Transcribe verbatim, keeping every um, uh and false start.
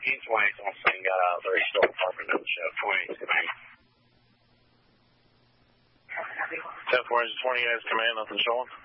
King twenty-eight on scene, got out there, he's still parking in the show. twenty-eight's command. ten four, twenty-eight's command, nothing showing.